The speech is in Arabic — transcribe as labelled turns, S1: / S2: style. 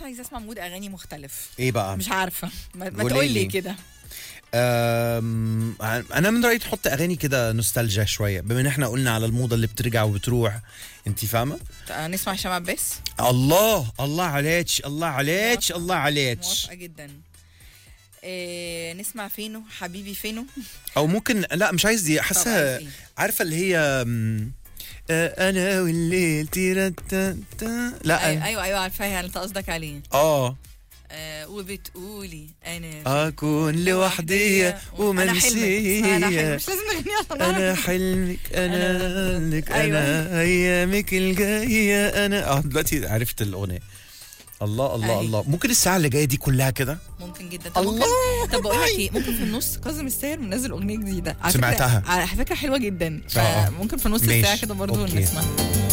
S1: عايزه اسمع مود اغاني مختلف.
S2: ايه بقى؟
S1: مش عارفه، ما
S2: قولي
S1: تقول لي
S2: لي.
S1: كده.
S2: انا من رايي تحط اغاني كده نوستالجيا شويه، بما ان احنا قلنا على الموضه اللي بترجع وبتروح، انت فاهمه.
S1: نسمع هشام عباس.
S2: الله الله عليك، الله عليك،
S1: موافقة.
S2: الله عليك.
S1: موافقه جدا. نسمع فينو حبيبي فينو.
S2: او ممكن لا مش عايز دي،
S1: طب
S2: حاسه
S1: عايز إيه؟
S2: عارفه اللي هي انا والليل لا
S1: ايوه عارفاها انت قصدك عليه. وبتقولي انا
S2: اكون لوحدي ومنسيه،
S1: انا حلمك مش لازم نغنيها عشان
S2: انا حلمك انا لك انا ايامك الجايه انا دلوقتي عرفت الاغنيه. الله الله
S1: أهي.
S2: الله، ممكن الساعه اللي جايه دي كلها كده.
S1: ممكن جدا. طب
S2: الله.
S1: طب بقول لك ايه، ممكن في النص كاظم الساهر منزل اغنيه جديده على
S2: سمعتها.
S1: على فكره حلوه جدا،
S2: آه.
S1: فممكن في نص
S2: ماشي.
S1: الساعه كده برضه
S2: أوكي.
S1: نسمع.